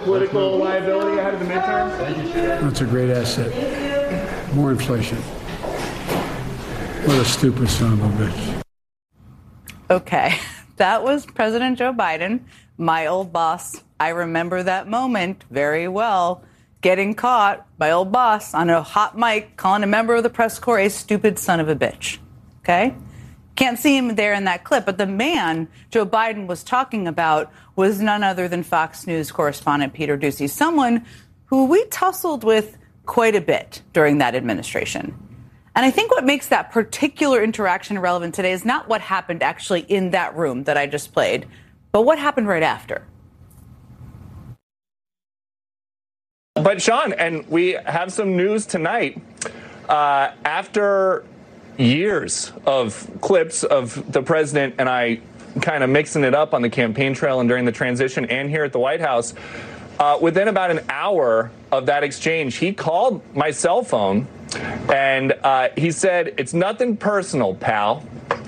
political liability ahead of the midterms? That's a great asset. More inflation. What a stupid son of a bitch. Okay, that was President Joe Biden, my old boss. I remember that moment very well, getting caught, my old boss, on a hot mic calling a member of the press corps a stupid son of a bitch. Okay? Can't see him there in that clip, but the man Joe Biden was talking about was none other than Fox News correspondent Peter Doocy, someone who we tussled with quite a bit during that administration. And I think what makes that particular interaction relevant today is not what happened actually in that room that I just played, but what happened right after. But Sean, and we have some news tonight. After years of clips of the president and I kind of mixing it up on the campaign trail and during the transition and here at the White House, within about an hour of that exchange, he called my cell phone and he said, "It's nothing personal, pal."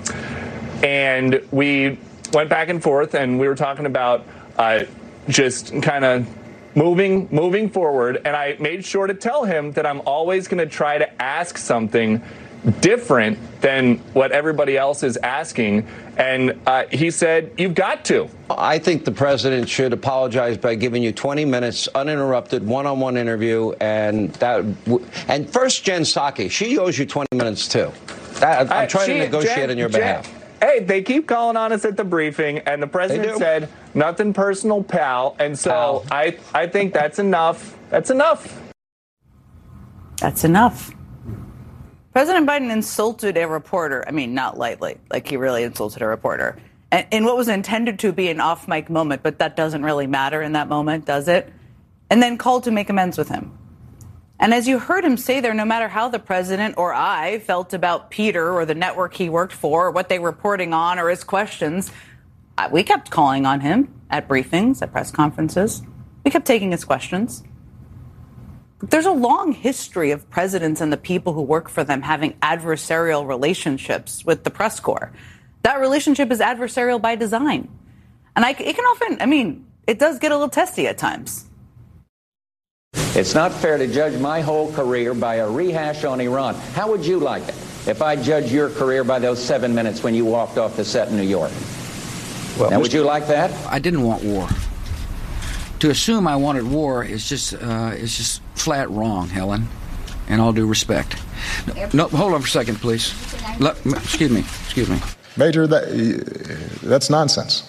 And we went back and forth and we were talking about just kind of moving forward. And I made sure to tell him that I'm always going to try to ask something different than what everybody else is asking. And he said, "You've got to." I think the president should apologize by giving you 20 minutes uninterrupted one-on-one interview. And first, Jen Psaki, she owes you 20 minutes, too. I'm trying to negotiate on your behalf. Hey, they keep calling on us at the briefing, and the president said, "Nothing personal, pal." And so I think that's enough. That's enough. That's enough. President Biden insulted a reporter. I mean, not lightly. Like, he really insulted a reporter. And in what was intended to be an off-mic moment, but that doesn't really matter in that moment, does it? And then called to make amends with him. And as you heard him say there, no matter how the president or I felt about Peter or the network he worked for, or what they were reporting on, or his questions, we kept calling on him at briefings, at press conferences. We kept taking his questions. There's a long history of presidents and the people who work for them having adversarial relationships with the press corps. That relationship is adversarial by design. And it can often, it does get a little testy at times. It's not fair to judge my whole career by a rehash on Iran. How would you like it if I judged your career by those 7 minutes when you walked off the set in New York? Well, now, would you like that? I didn't want war. To assume I wanted war is just flat wrong, Helen. In all due respect. No, hold on for a second, please. Excuse me. Major, that's nonsense.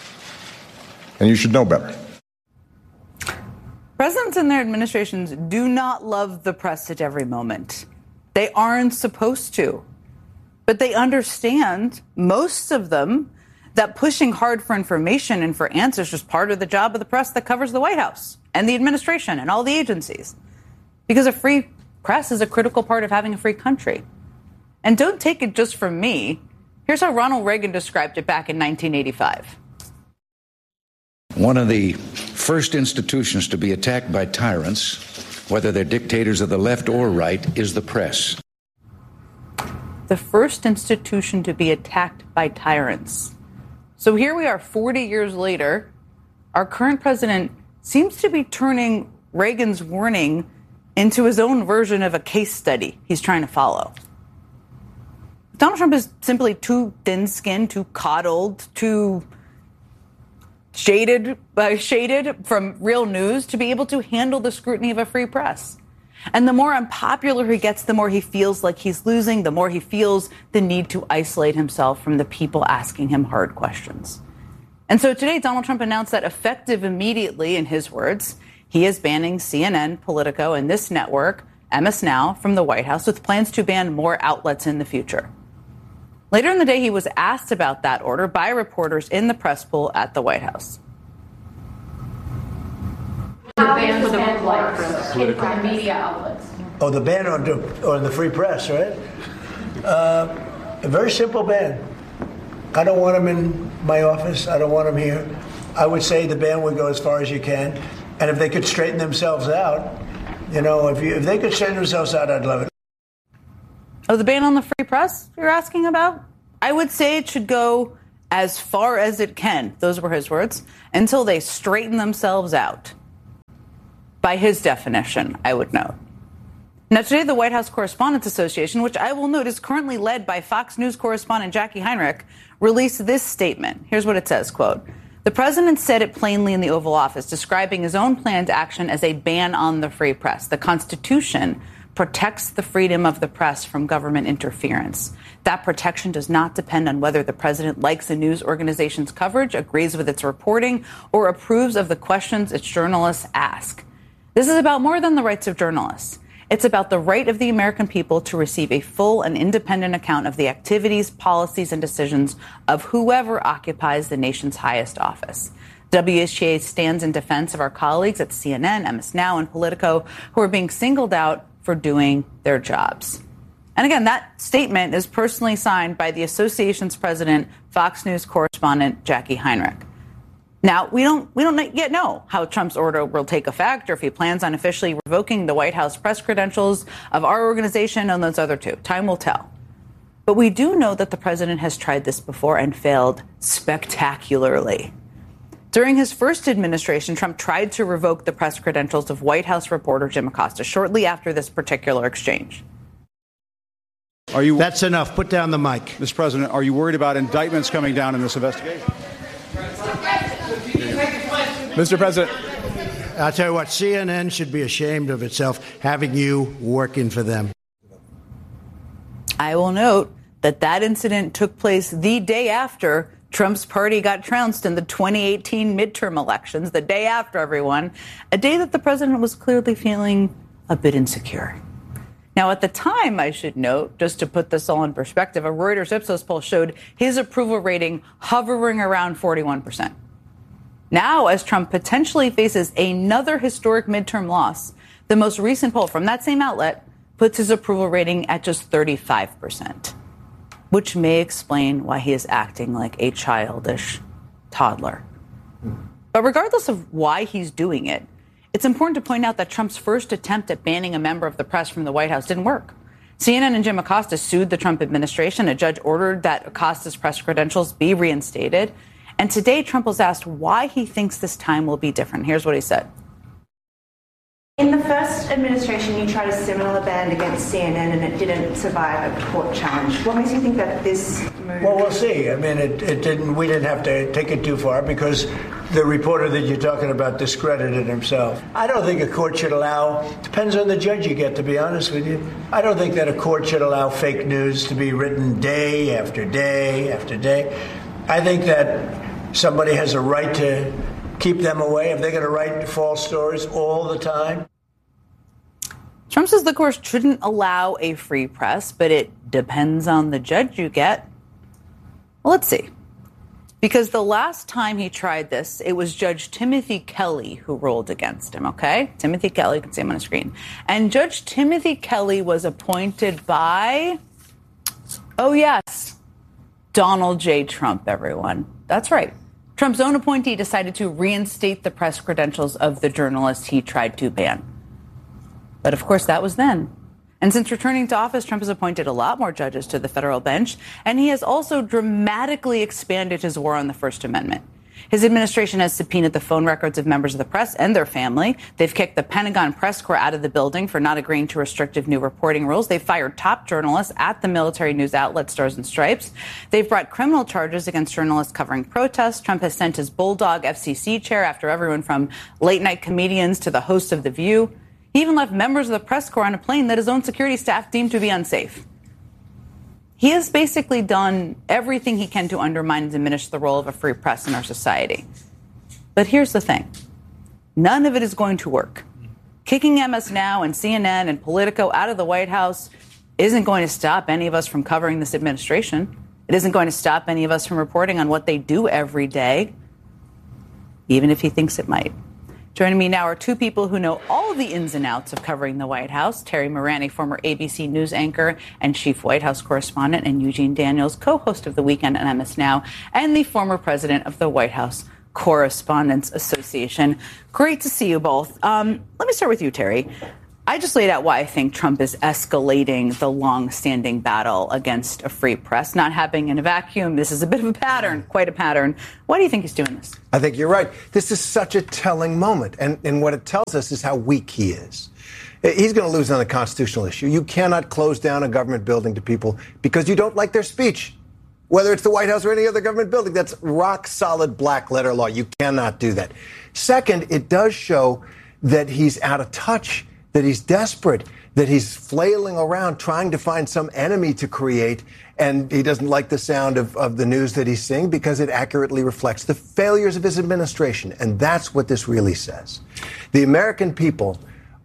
And you should know better. Presidents and their administrations do not love the press at every moment. They aren't supposed to. But they understand, most of them, that pushing hard for information and for answers is part of the job of the press that covers the White House and the administration and all the agencies. Because a free press is a critical part of having a free country. And don't take it just from me. Here's how Ronald Reagan described it back in 1985. One of the first institutions to be attacked by tyrants, whether they're dictators of the left or right, is the press. The first institution to be attacked by tyrants. So here we are 40 years later. Our current president seems to be turning Reagan's warning into his own version of a case study he's trying to follow. Donald Trump is simply too thin-skinned, too coddled, too shaded from real news to be able to handle the scrutiny of a free press. And the more unpopular he gets, the more he feels like he's losing, the more he feels the need to isolate himself from the people asking him hard questions. And so today, Donald Trump announced that effective immediately, in his words, he is banning CNN, Politico, and this network, MS Now, from the White House, with plans to ban more outlets in the future. Later in the day, he was asked about that order by reporters in the press pool at the White House. How does the ban work for media outlets? Oh, the ban on the free press, right? A very simple ban. I don't want them in my office. I don't want them here. I would say the ban would go as far as you can. And if they could straighten themselves out, if they could straighten themselves out, I'd love it. Oh, the ban on the free press you're asking about? I would say it should go as far as it can. Those were his words. Until they straighten themselves out. by his definition, I would note. Now, today, the White House Correspondents Association, which I will note is currently led by Fox News correspondent Jackie Heinrich, released this statement. Here's what it says, quote, "The president said it plainly in the Oval Office, describing his own planned action as a ban on the free press. The Constitution protects the freedom of the press from government interference. That protection does not depend on whether the president likes a news organization's coverage, agrees with its reporting, or approves of the questions its journalists ask. This is about more than the rights of journalists. It's about the right of the American people to receive a full and independent account of the activities, policies, and decisions of whoever occupies the nation's highest office. WHA stands in defense of our colleagues at CNN, MS Now, and Politico who are being singled out for doing their jobs." And again, that statement is personally signed by the association's president, Fox News correspondent Jackie Heinrich. Now, we don't yet know how Trump's order will take effect or if he plans on officially revoking the White House press credentials of our organization and those other two. Time will tell. But we do know that the president has tried this before and failed spectacularly. During his first administration, Trump tried to revoke the press credentials of White House reporter Jim Acosta shortly after this particular exchange. That's enough. Put down the mic. Mr. President, are you worried about indictments coming down in this investigation? Mr. President. I'll tell you what, CNN should be ashamed of itself having you working for them. I will note that that incident took place the day after Trump's party got trounced in the 2018 midterm elections, the day after, everyone, a day that the president was clearly feeling a bit insecure. Now, at the time, I should note, just to put this all in perspective, a Reuters Ipsos poll showed his approval rating hovering around 41%. Now, as Trump potentially faces another historic midterm loss, the most recent poll from that same outlet puts his approval rating at just 35%, which may explain why he is acting like a childish toddler. But regardless of why he's doing it, it's important to point out that Trump's first attempt at banning a member of the press from the White House didn't work. CNN and Jim Acosta sued the Trump administration. A judge ordered that Acosta's press credentials be reinstated. And today, Trump was asked why he thinks this time will be different. Here's what he said. In the first administration, you tried a similar ban against CNN and it didn't survive a court challenge. What makes you think that this move... Well, we'll see. I mean, it didn't. We didn't have to take it too far because the reporter that you're talking about discredited himself. I don't think a court should allow, depends on the judge you get, to be honest with you. I don't think that a court should allow fake news to be written day after day after day. I think that somebody has a right to keep them away if they're going to write false stories all the time. Trump says the court shouldn't allow a free press, but it depends on the judge you get. Well, let's see. Because the last time he tried this, it was Judge Timothy Kelly who ruled against him, okay? Timothy Kelly, you can see him on the screen. And Judge Timothy Kelly was appointed by, oh yes, Donald J. Trump, everyone. That's right. Trump's own appointee decided to reinstate the press credentials of the journalists he tried to ban. But of course, that was then. And since returning to office, Trump has appointed a lot more judges to the federal bench, and he has also dramatically expanded his war on the First Amendment. His administration has subpoenaed the phone records of members of the press and their family. They've kicked the Pentagon press corps out of the building for not agreeing to restrictive new reporting rules. They've fired top journalists at the military news outlet Stars and Stripes. They've brought criminal charges against journalists covering protests. Trump has sent his bulldog FCC chair after everyone from late-night comedians to the hosts of The View. He even left members of the press corps on a plane that his own security staff deemed to be unsafe. He has basically done everything he can to undermine and diminish the role of a free press in our society. But here's the thing. None of it is going to work. Kicking MS Now and CNN and Politico out of the White House isn't going to stop any of us from covering this administration. It isn't going to stop any of us from reporting on what they do every day, even if he thinks it might. Joining me now are two people who know all the ins and outs of covering the White House. Terry Morani, former ABC News anchor and chief White House correspondent, and Eugene Daniels, co-host of The Weekend and MS Now, and the former president of the White House Correspondents Association. Great to see you both. Let me start with you, Terry. I just laid out why I think Trump is escalating the long-standing battle against a free press, not happening in a vacuum. This is a bit of a pattern, quite a pattern. Why do you think he's doing this? I think you're right. This is such a telling moment. And what it tells us is how weak he is. He's going to lose on the constitutional issue. You cannot close down a government building to people because you don't like their speech. Whether it's the White House or any other government building, that's rock solid black letter law. You cannot do that. Second, it does show that he's out of touch, that he's desperate, that he's flailing around trying to find some enemy to create, and he doesn't like the sound of the news that he's seeing because it accurately reflects the failures of his administration. And that's what this really says. The American people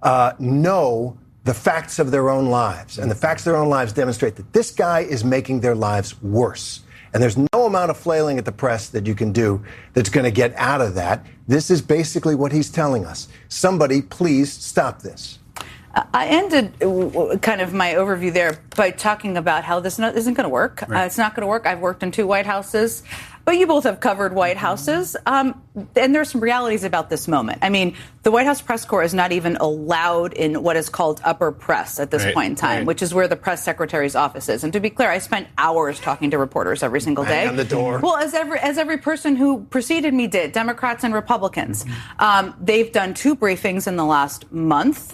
know the facts of their own lives, and the facts of their own lives demonstrate that this guy is making their lives worse. And there's no amount of flailing at the press that you can do that's going to get out of that. This is basically what he's telling us. Somebody, please stop this. I ended kind of my overview there by talking about how this isn't going to work. Right. It's not going to work. I've worked in 2 White Houses, but you both have covered White Houses. And there's some realities about this moment. I mean, the White House press corps is not even allowed in what is called upper press at this point in time, which is where the press secretary's office is. And to be clear, I spent hours talking to reporters every single day. On the door. Well, as every person who preceded me did, Democrats and Republicans. They've done 2 briefings in the last month.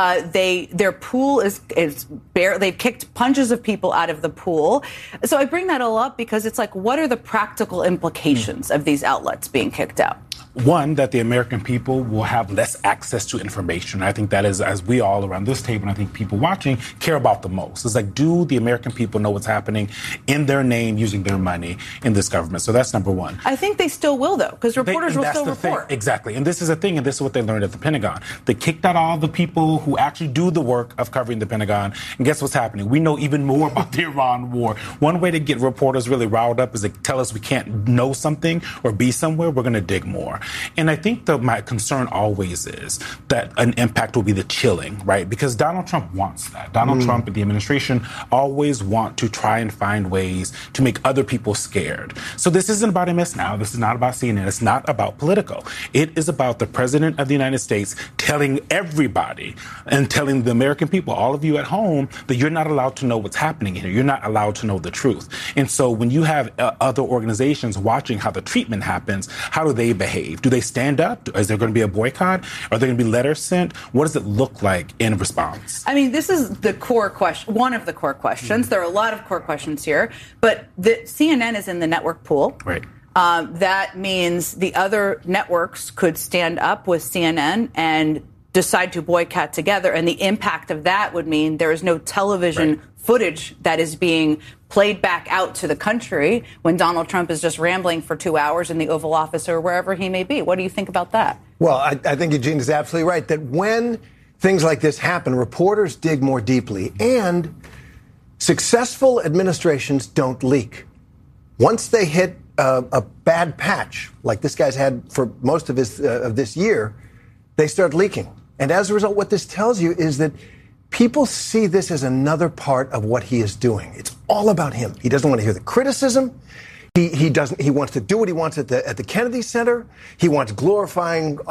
Their pool is bare. They've kicked punches of people out of the pool. So I bring that all up because it's like, what are the practical implications of these outlets being kicked out? One, that the American people will have less access to information. I think that is, as we all around this table, and I think people watching care about the most. It's like, do the American people know what's happening in their name, using their money in this government? So that's number one. I think they still will, though, because reporters will still report. Exactly. And this is a thing, and this is what they learned at the Pentagon. They kicked out all the people who actually do the work of covering the Pentagon. And guess what's happening? We know even more about the Iran war. One way to get reporters really riled up is to tell us we can't know something or be somewhere. We're going to dig more. And I think my concern always is that an impact will be the chilling, right? Because Donald Trump wants that. Donald Trump and the administration always want to try and find ways to make other people scared. So this isn't about MS Now. This is not about CNN. It's not about Politico. It is about the president of the United States telling everybody and telling the American people, all of you at home, that you're not allowed to know what's happening here. You're not allowed to know the truth. And so when you have other organizations watching how the treatment happens, how do they behave? Do they stand up? Is there going to be a boycott? Are there going to be letters sent? What does it look like in response? I mean, this is the core question, one of the core questions. There are a lot of core questions here, but the CNN is in the network pool. Right. That means the other networks could stand up with CNN and decide to boycott together, and the impact of that would mean there is no television footage that is being played back out to the country when Donald Trump is just rambling for 2 hours in the Oval Office or wherever he may be. What do you think about that? Well, I think Eugene is absolutely right that when things like this happen, reporters dig more deeply, and successful administrations don't leak. Once they hit a bad patch, like this guy's had for most of this year, they start leaking. And as a result, what this tells you is that people see this as another part of what he is doing. It's all about him. He doesn't want to hear the criticism. He wants to do what he wants at the Kennedy Center. He wants glorifying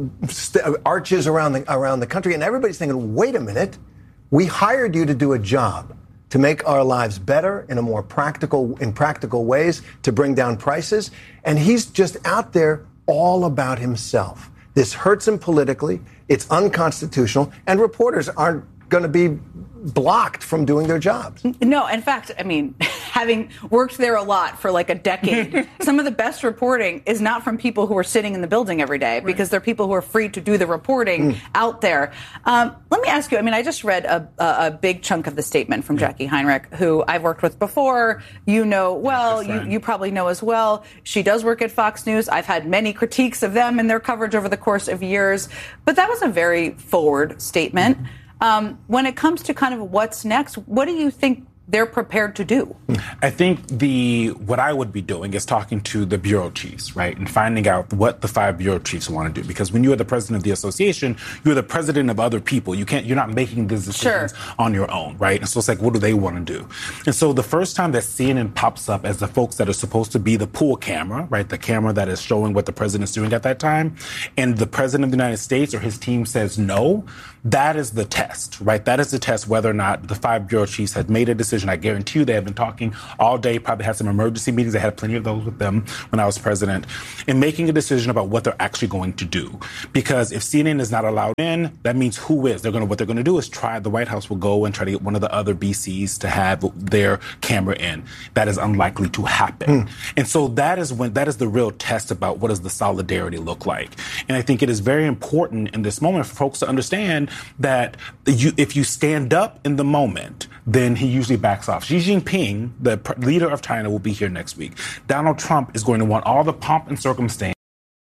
arches around the country. And everybody's thinking, wait a minute, we hired you to do a job to make our lives better in practical ways, to bring down prices. And he's just out there all about himself. This hurts him politically. It's unconstitutional. And reporters aren't going to be blocked from doing their jobs. No, in fact, I mean, having worked there a lot for like a decade, some of the best reporting is not from people who are sitting in the building every day, because they're people who are free to do the reporting out there. Let me ask you, I mean, I just read a big chunk of the statement from Jackie Heinrich, who I've worked with before. You know well, you probably know as well. She does work at Fox News. I've had many critiques of them and their coverage over the course of years. But that was a very forward statement. When it comes to kind of what's next, what do you think they're prepared to do? I think what I would be doing is talking to the bureau chiefs, right, and finding out what the 5 bureau chiefs want to do. Because when you are the president of the association, you're the president of other people. You're not making these decisions on your own, right? And so it's like, what do they want to do? And so the first time that CNN pops up as the folks that are supposed to be the pool camera, right, the camera that is showing what the president's doing at that time, and the president of the United States or his team says no, that is the test, right? That is the test whether or not the 5 bureau chiefs had made a decision. I guarantee you they have been talking all day, probably had some emergency meetings. I had plenty of those with them when I was president, in making a decision about what they're actually going to do. Because if CNN is not allowed in, that means who is? What they're going to do is the White House will go and try to get one of the other BCs to have their camera in. That is unlikely to happen. And so that is the real test about what does the solidarity look like. And I think it is very important in this moment for folks to understand that if you stand up in the moment, then he usually backs off. Xi Jinping, the leader of China, will be here next week. Donald Trump is going to want all the pomp and circumstance